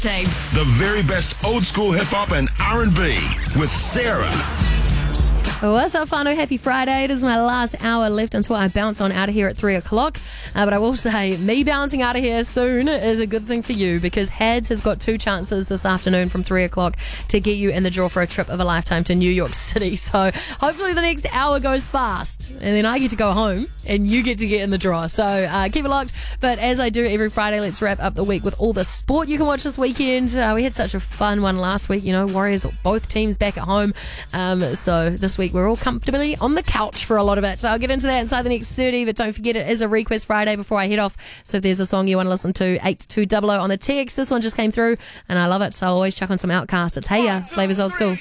The very best old school hip hop and R&B with Sarah. What's up, whānau? Happy Friday. It is my last hour left until I bounce on out of here at 3 o'clock. But I will say, me bouncing out of here soon is a good thing for you because Hads has got 2 chances this afternoon from 3 o'clock to get you in the draw for a trip of a lifetime to New York City. So hopefully the next hour goes fast and then I get to go home and you get to get in the draw. So keep it locked. But as I do every Friday, let's wrap up the week with all the sport you can watch this weekend. We had such a fun one last week. You know, Warriors, both teams back at home. So this week, we're all comfortably on the couch for a lot of it. So I'll get into that inside the next 30, but don't forget it is a Request Friday before I head off. So if there's a song you want to listen to, 82200 on the text. This one just came through and I love it. So I'll always chuck on some Outcast. It's Hey Ya, Flavors Old School.